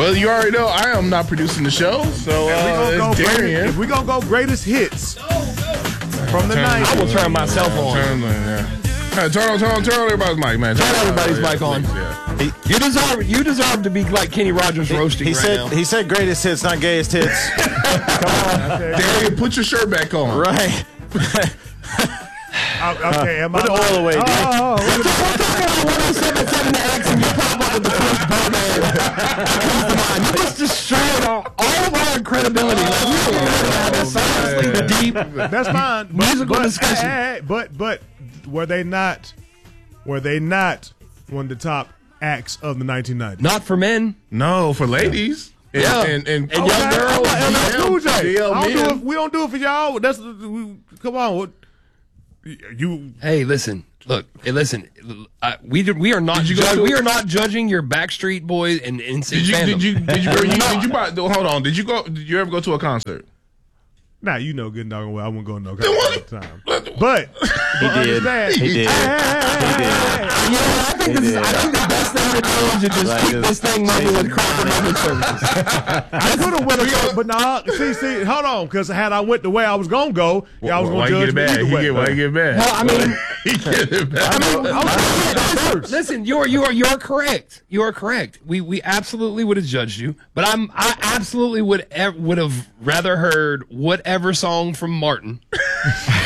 Well, you already know I am not producing the show, so it's Darian. If we're going to go greatest hits from the 90s. I will turn myself on. Turn on everybody's mic, man. Turn everybody's mic on. Yeah. You deserve to be like Kenny Rogers roasting now. He said greatest hits, not gayest hits. Come on. Darian, put your shirt back on. Right. Okay, am I Put the oil away, dude. You just destroyed all of our credibility. Deep. That's fine. Musical discussion. But were they not one of the top acts of the 1990s? Not for men. No, for ladies. Yeah. And young girls. We don't do it for y'all. Come on. Hey, listen. Look, listen. We are not judging your Backstreet Boys and NSYNC fandom. Hold on. Did you ever go to a concert? Nah, you know good and doggone well I wouldn't go to no concert all the time. But He did. I think the best thing to do is to just keep this thing moving with Crawford Movement Services. I could have went again, but nah. See, hold on, because had I went the way I was gonna go, I was gonna judge me either way. Why you get mad? Well, I mean, He get it back. listen, you are correct. You are correct. We absolutely would have judged you, but I absolutely would have rather heard whatever song from Martin